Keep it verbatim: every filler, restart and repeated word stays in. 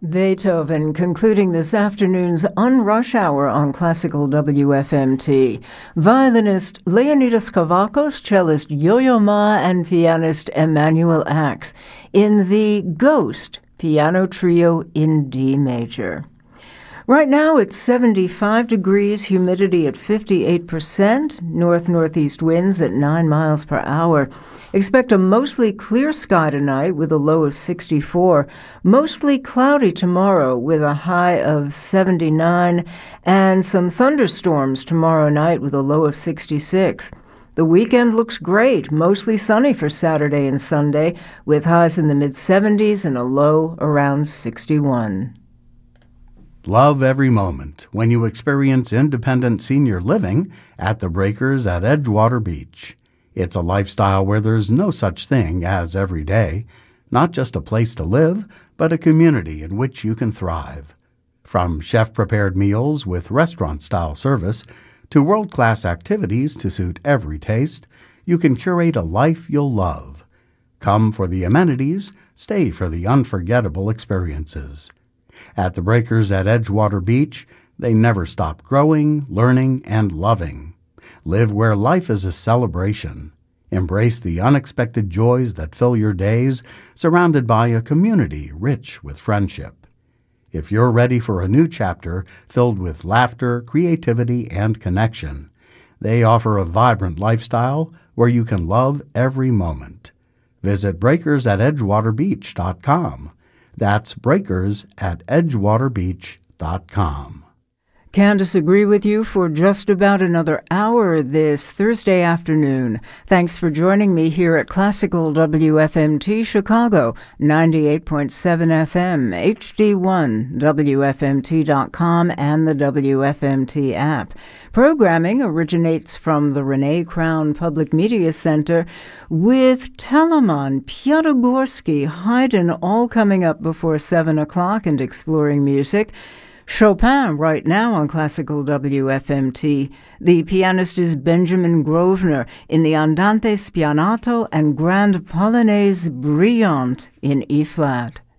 Beethoven concluding this afternoon's Unrush Hour on Classical W F M T. Violinist Leonidas Kavakos, cellist Yo-Yo Ma, and pianist Emanuel Ax in the Ghost Piano Trio in D major. Right now it's seventy-five degrees, humidity at fifty-eight percent, north-northeast winds at nine miles per hour. Expect a mostly clear sky tonight with a low of sixty-four. Mostly cloudy tomorrow with a high of seventy-nine, and some thunderstorms tomorrow night with a low of sixty-six. The weekend looks great, mostly sunny for Saturday and Sunday, with highs in the mid-seventies and a low around sixty-one. Love every moment when you experience independent senior living at the Breakers at Edgewater Beach. It's a lifestyle where there's no such thing as every day, not just a place to live, but a community in which you can thrive. From chef-prepared meals with restaurant-style service to world-class activities to suit every taste, you can curate a life you'll love. Come for the amenities, stay for the unforgettable experiences. At the Breakers at Edgewater Beach, they never stop growing, learning, and loving. Live where life is a celebration. Embrace the unexpected joys that fill your days, surrounded by a community rich with friendship. If you're ready for a new chapter filled with laughter, creativity, and connection, they offer a vibrant lifestyle where you can love every moment. Visit breakers at edgewater beach dot com. That's breakers at edgewater beach dot com. Can't disagree with you for just about another hour this Thursday afternoon. Thanks for joining me here at Classical W F M T Chicago, ninety-eight point seven F M, H D one, W F M T dot com, and the W F M T app. Programming originates from the Renee Crown Public Media Center with Telemann, Piatigorsky, Haydn all coming up before seven o'clock and exploring music. Chopin right now on Classical W F M T. The pianist is Benjamin Grosvenor in the Andante Spianato and Grande Polonaise Brillante in E-flat.